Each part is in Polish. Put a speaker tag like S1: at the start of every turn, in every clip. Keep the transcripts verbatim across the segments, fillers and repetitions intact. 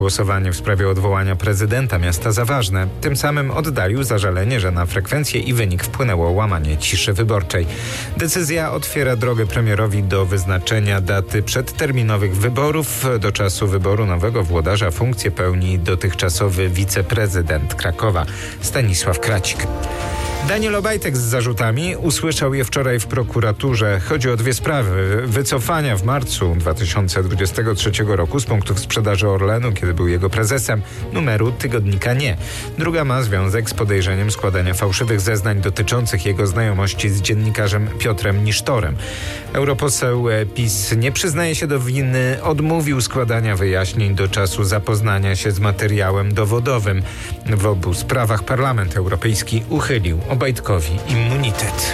S1: Głosowanie w sprawie odwołania prezydenta miasta za ważne. Tym samym oddalił zażalenie, że na frekwencję i wynik wpłynęło łamanie ciszy wyborczej. Decyzja otwiera drogę premierowi do wyznaczenia daty przedterminowych wyborów. Do czasu wyboru nowego włodarza funkcję pełni dotychczasowy wiceprezydent Krakowa Stanisław Kracik. Daniel Obajtek z zarzutami usłyszał je wczoraj w prokuraturze. Chodzi o dwie sprawy. Wycofania w marcu dwa tysiące dwudziestego trzeciego roku z punktów sprzedaży Orlenu, kiedy był jego prezesem, numeru tygodnika Nie. Druga ma związek z podejrzeniem składania fałszywych zeznań dotyczących jego znajomości z dziennikarzem Piotrem Nisztorem. Europoseł PiS nie przyznaje się do winy, odmówił składania wyjaśnień do czasu zapoznania się z materiałem dowodowym. W obu sprawach Parlament Europejski uchylił Obajtkowi immunitet.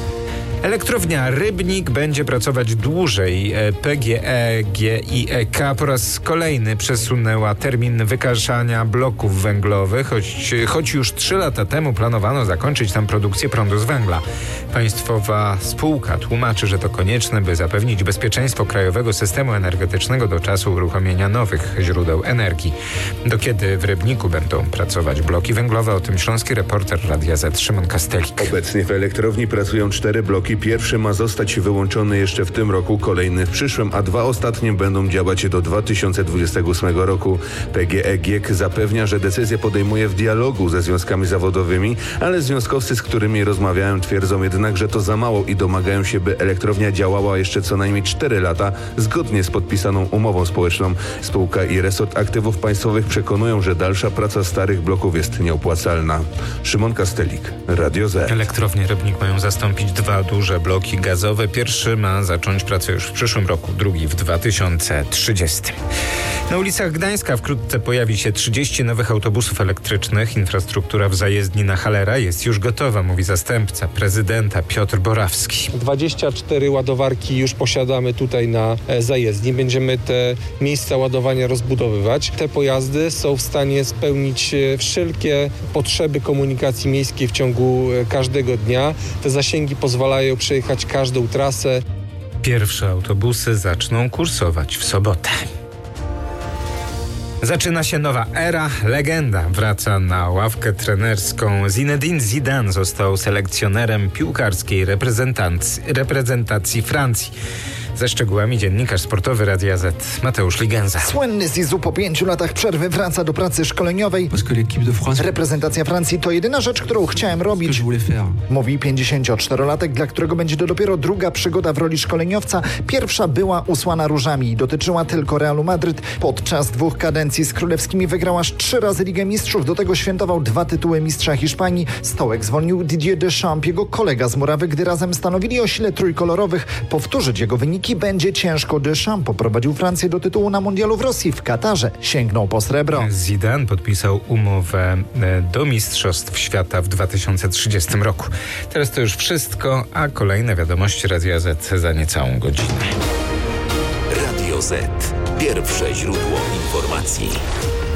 S1: Elektrownia Rybnik będzie pracować dłużej. P G E G i E K po raz kolejny przesunęła termin wykaszania bloków węglowych, choć, choć już trzy lata temu planowano zakończyć tam produkcję prądu z węgla. Państwowa spółka tłumaczy, że to konieczne, by zapewnić bezpieczeństwo krajowego systemu energetycznego do czasu uruchomienia nowych źródeł energii. Do kiedy w Rybniku będą pracować bloki węglowe? O tym śląski reporter Radia Z Szymon Kastelik.
S2: Obecnie w elektrowni pracują cztery bloki. Pierwszy ma zostać wyłączony jeszcze w tym roku, kolejny w przyszłym, a dwa ostatnie będą działać do dwa tysiące dwudziestego ósmego roku. P G E G zapewnia, że decyzję podejmuje w dialogu ze związkami zawodowymi, ale związkowcy, z którymi rozmawiałem, twierdzą jednak, że to za mało i domagają się, by elektrownia działała jeszcze co najmniej cztery lata, zgodnie z podpisaną umową społeczną. Spółka i resort aktywów państwowych przekonują, że dalsza praca starych bloków jest nieopłacalna. Szymon Kastelik, Radio Z.
S1: Elektrownie Rybnik mają zastąpić dwa duże bloki gazowe. Pierwszy ma zacząć pracę już w przyszłym roku, drugi w dwa tysiące trzydziestym. Na ulicach Gdańska wkrótce pojawi się trzydzieści nowych autobusów elektrycznych. Infrastruktura w zajezdni na Halera jest już gotowa, mówi zastępca prezydenta Piotr Borawski.
S3: dwadzieścia cztery ładowarki już posiadamy tutaj na zajezdni. Będziemy te miejsca ładowania rozbudowywać. Te pojazdy są w stanie spełnić wszelkie potrzeby komunikacji miejskiej w ciągu każdego dnia. Te zasięgi pozwalają przejechać każdą trasę.
S1: Pierwsze autobusy zaczną kursować w sobotę. Zaczyna się nowa era. Legenda wraca na ławkę trenerską. Zinedine Zidane został selekcjonerem piłkarskiej reprezentacji, reprezentacji Francji. Ze szczegółami dziennikarz sportowy Radia Z Mateusz Ligenza.
S4: Słynny Zizou po pięciu latach przerwy wraca do pracy szkoleniowej. Reprezentacja Francji to jedyna rzecz, którą chciałem robić, mówi pięćdziesięcioczterolatek, dla którego będzie to dopiero druga przygoda w roli szkoleniowca. Pierwsza była usłana różami i dotyczyła tylko Realu Madryt. Podczas dwóch kadencji z królewskimi wygrał aż trzy razy Ligę Mistrzów. Do tego świętował dwa tytuły mistrza Hiszpanii. Stołek zwolnił Didier Deschamps, jego kolega z murawy, gdy razem stanowili o sile trójkolorowych. Powtórzyć jego wyniki będzie ciężko. Deschamps poprowadził Francję do tytułu na mundialu w Rosji. W Katarze sięgnął po srebro.
S1: Zidane podpisał umowę do Mistrzostw Świata w dwa tysiące trzydziestym roku. Teraz to już wszystko, a kolejne wiadomości Radia Z za niecałą godzinę.
S5: Radio Z. Pierwsze źródło informacji.